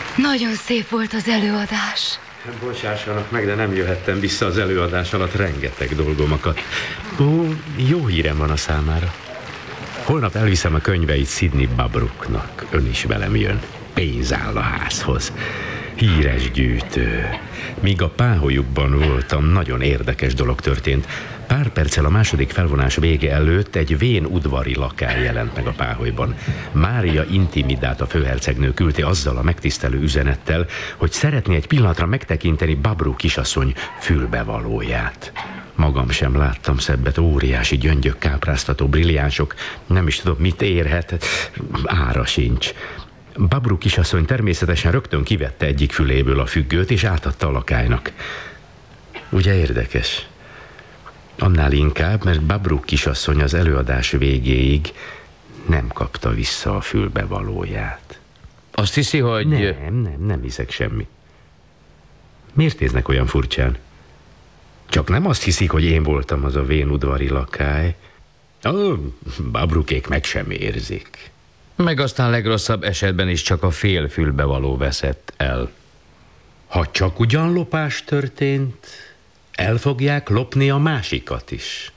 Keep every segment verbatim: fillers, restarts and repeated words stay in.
Nagyon szép volt az előadás. Bocsássanak meg, de nem jöhettem vissza az előadás alatt, rengeteg dolgom akadt. Ó, jó hírem van a számára. Holnap elviszem a könyveit Sidney Babrooknak. Ön is velem jön. Pénz áll a házhoz. Híres gyűjtő. Míg a páholyukban voltam, nagyon érdekes dolog történt. Pár perccel a második felvonás vége előtt egy vén udvari lakály jelent meg a páholyban. Mária Intimidáta főhercegnő küldte azzal a megtisztelő üzenettel, hogy szeretné egy pillanatra megtekinteni Babrook kisasszony fülbevalóját. Magam sem láttam szebbet, óriási gyöngyök, kápráztató brilliánsok, nem is tudom, mit érhet, ára sincs. Babrook kisasszony természetesen rögtön kivette egyik füléből a függőt, és átadta a lakálynak. Ugye érdekes? Annál inkább, mert Babrook kisasszony az előadás végéig nem kapta vissza a fülbevalóját. Azt hiszi, hogy... Nem, nem, nem hiszek semmi. Miért néznek olyan furcsán? Csak nem azt hiszik, hogy én voltam az a vén udvari lakály. Ó, Babrookék meg sem érzik. Meg aztán legrosszabb esetben is csak a fél fülbevaló veszett el. Ha csak ugyan lopás történt, el fogják lopni a másikat is.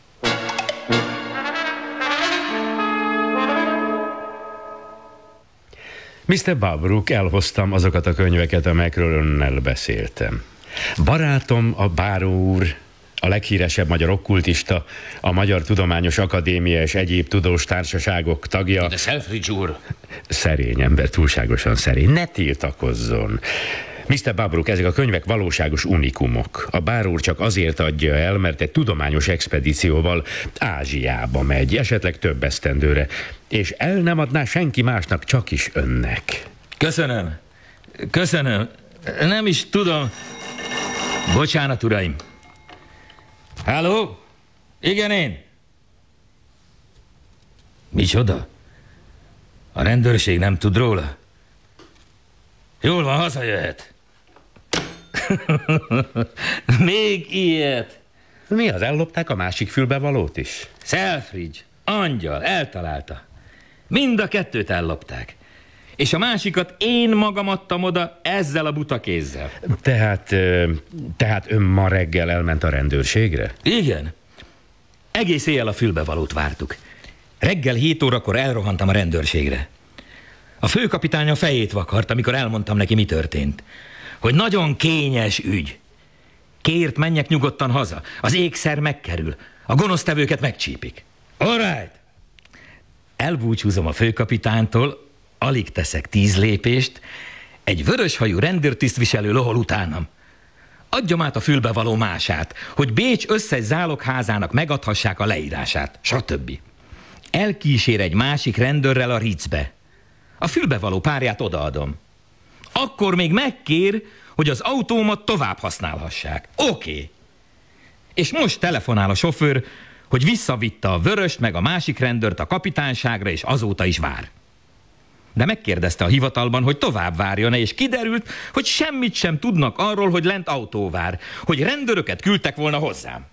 miszter Babrook, elhoztam azokat a könyveket, amelyekről önnel beszéltem. Barátom, a báró úr, a leghíresebb magyar okkultista, a Magyar Tudományos Akadémia és egyéb tudós társaságok tagja. De Selfridge úr... Szerény ember, túlságosan szerény. Ne tiltakozzon. miszter Babrook, ezek a könyvek valóságos unikumok. A báró úr csak azért adja el, mert egy tudományos expedícióval Ázsiába megy, esetleg több esztendőre, és el nem adná senki másnak, csak is önnek. Köszönöm. Köszönöm. Nem is tudom. Bocsánat, uraim. Halló? Igen, én. Micsoda? A rendőrség nem tud róla? Jól van, hazajöhet. Még ilyet. Mi az, ellopták a másik fülbevalót is? Selfridge, angyal, eltalálta. Mind a kettőt ellopták. És a másikat én magam adtam oda ezzel a buta kézzel. Tehát, tehát ön ma reggel elment a rendőrségre? Igen. Egész éjjel a fülbevalót vártuk. Reggel hét órakor elrohantam a rendőrségre. A főkapitány a fejét vakart, amikor elmondtam neki, mi történt. Hogy nagyon kényes ügy. Kért, menjek nyugodtan haza. Az ékszer megkerül. A gonosztevőket megcsípik. All right. Elbúcsúzom a főkapitánytól, alig teszek tíz lépést, egy vöröshajú rendőrtisztviselő lohol utánam. Adjam át a fülbevaló mását, hogy Bécs összes zálogházának megadhassák a leírását, stb. Elkísér egy másik rendőrrel a Ritzbe. A fülbevaló párját odaadom. Akkor még megkér, hogy az autómat tovább használhassák. Oké. Okay. És most telefonál a sofőr, hogy visszavitte a vöröst meg a másik rendőrt a kapitányságra, és azóta is vár. De megkérdezte a hivatalban, hogy tovább várjon-e, és kiderült, hogy semmit sem tudnak arról, hogy lent autó vár, hogy rendőröket küldtek volna hozzám.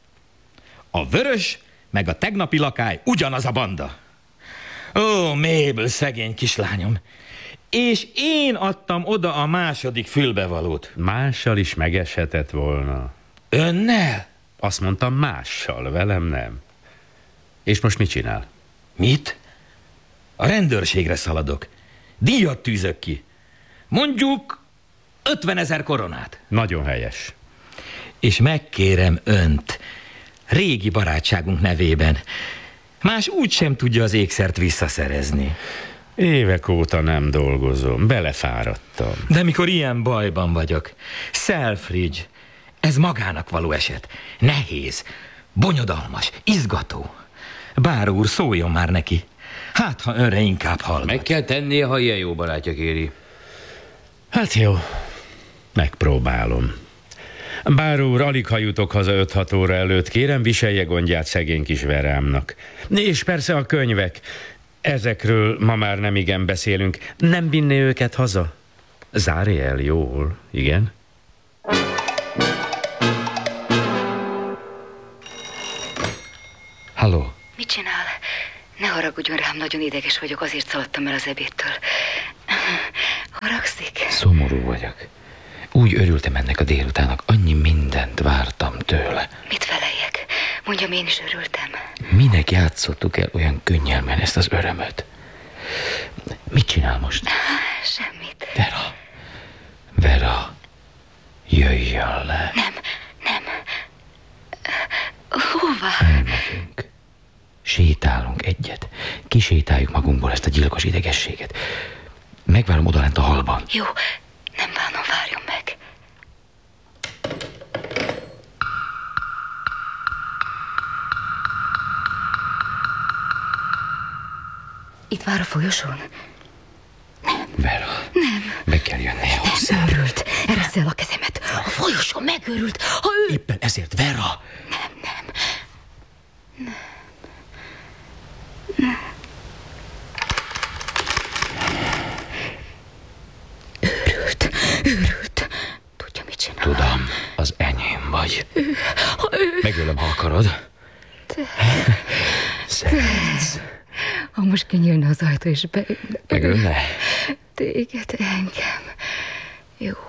A vörös meg a tegnapi lakály ugyanaz a banda. Ó, Mabel, szegény kislányom. És én adtam oda a második fülbevalót. Mással is megeshetett volna. Önnel? Azt mondtam, mással, velem nem. És most mit csinál? Mit? A rendőrségre szaladok. Díjat tűzök ki. Mondjuk ötvenezer koronát. Nagyon helyes. És megkérem önt, régi barátságunk nevében, más úgy sem tudja az ékszert visszaszerezni. Évek óta nem dolgozom, belefáradtam. De mikor ilyen bajban vagyok, Selfridge, ez magának való eset. Nehéz, bonyodalmas, izgató. Báró úr, szóljon már neki. Hát, ha önre inkább hallgat. Meg kell tennie, ha ilyen jó barátja kéri. Hát jó, megpróbálom. Báró úr, alig ha jutok haza öt-hat óra előtt, kérem, viselje gondját szegény kis verámnak. És persze a könyvek, ezekről ma már nem igen beszélünk. Nem vinné őket haza? Zárj el jól, igen? Halló? Mit csinál? Ne haragudjon rám, nagyon ideges vagyok, azért szaladtam el az ebédtől. Haragszik? Szomorú vagyok. Úgy örültem ennek a délutánnak, annyi mindent vártam tőle. Mit feleljek? Mondjam, én is örültem. Minek játszottuk el olyan könnyelmen ezt az örömöt? Mit csinál most? Semmit. Vera, Vera, jöjjön le. Nem, nem. Hová? Elmegyünk. Sétálunk egyet. Kisétáljuk magunkból ezt a gyilkos idegességet. Megvárom odalent a hallban. Jó, nem bánom, várjon meg. Itt vár a folyosón? Vera, nem. Be kell jönnie hozzá. Őrült. Ereszti el a kezemet. A folyosón megőrült. Ha ő... Éppen ezért, Vera. Nem, nem. Nem. Nem. Őrült. Őrült. Tudja, mit csinál? Tudom, az enyém vagy. Ő, ha ő... Megölöm, ha akarod. Te... Szeretsz. Ha most kinyílna az ajtó és beülne. Megölne? Téged, engem. Jó.